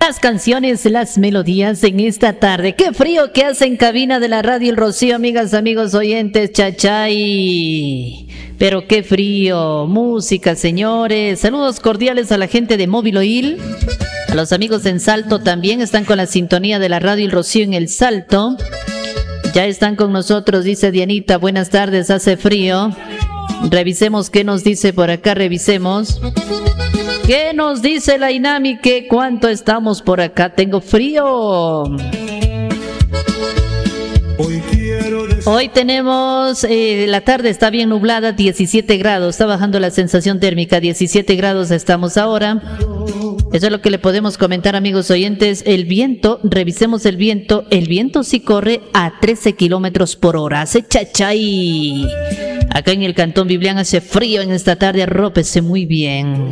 las canciones, las melodías en esta tarde. Qué frío que hace en cabina de la radio El Rocío, amigas, amigos oyentes, chachay. Pero qué frío, música, señores. Saludos cordiales a la gente de Móvil Oil. A los amigos en Salto también están con la sintonía de la radio El Rocío en El Salto. Ya están con nosotros, dice Dianita. Buenas tardes, hace frío. Revisemos qué nos dice por acá, revisemos. ¿Qué nos dice la INAMI? ¿Qué cuánto estamos por acá? Tengo frío. Hoy tenemos, la tarde está bien nublada, 17 grados, está bajando la sensación térmica, 17 grados estamos ahora. Eso es lo que le podemos comentar, amigos oyentes. El viento, revisemos el viento sí corre a 13 kilómetros por hora, hace chachay. Acá en el Cantón Biblián hace frío en esta tarde, arrópese muy bien.